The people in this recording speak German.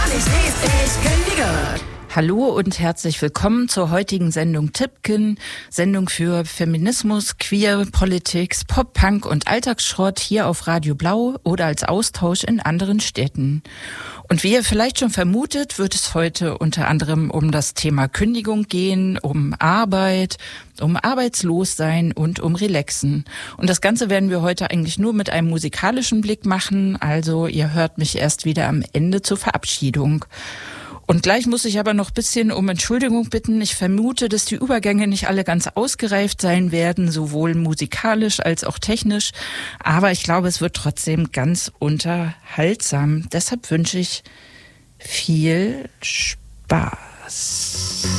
ich nicht, ich kündige. Hallo und herzlich willkommen zur heutigen Sendung Tippken, Sendung für Feminismus, Queer, Politik, Pop, Punk und Alltagsschrott hier auf Radio Blau oder als Austausch in anderen Städten. Und wie ihr vielleicht schon vermutet, wird es heute unter anderem um das Thema Kündigung gehen, um Arbeit, um Arbeitslossein und um Relaxen. Und das Ganze werden wir heute eigentlich nur mit einem musikalischen Blick machen, also ihr hört mich erst wieder am Ende zur Verabschiedung. Und gleich muss ich aber noch ein bisschen um Entschuldigung bitten. Ich vermute, dass die Übergänge nicht alle ganz ausgereift sein werden, sowohl musikalisch als auch technisch. Aber ich glaube, es wird trotzdem ganz unterhaltsam. Deshalb wünsche ich viel Spaß.